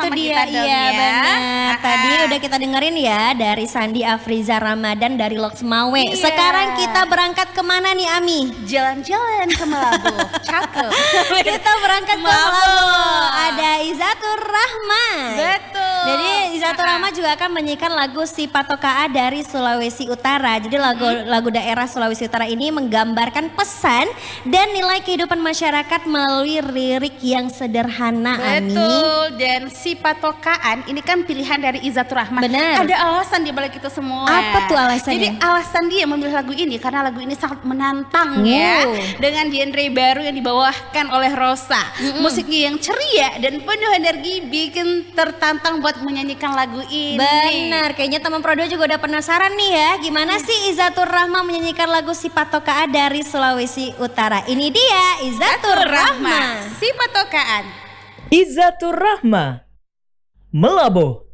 bersama dia, kita dong iya ya. benar. Tadi udah kita dengerin ya dari Sandi Afriza Ramadan dari Loksmawe. Iya. Sekarang kita berangkat kemana nih Ami? Jalan-jalan ke Melabu. Cakep. Kita berangkat ke Melabu. Ada Izatur Rahma. Betul. Jadi Izatur Rahma juga akan menyanyikan lagu Si Patokaa dari Sulawesi Utara. Jadi lagu daerah Sulawesi Utara ini menggambarkan pesan dan nilai kehidupan masyarakat melalui lirik yang sederhana. Ami. Betul, dan Si Patokaan ini kan pilihan dari Izatur Rahman. Benar. Ada alasan di balik itu semua. Apa tuh alasannya? Jadi alasan dia memilih lagu ini karena lagu ini sangat menantang ya. Dengan genre baru yang dibawakan oleh Rosa. Musiknya yang ceria dan penuh energi bikin tertantang buat menyanyikan lagu ini. Benar, kayaknya teman Prodo juga udah penasaran nih ya. Gimana sih Izatur Rahma menyanyikan lagu Si Patokaa dari Sulawesi Utara. Ini dia Izatur Rahma. Si Patokaan. Izatur Rahma Melabo.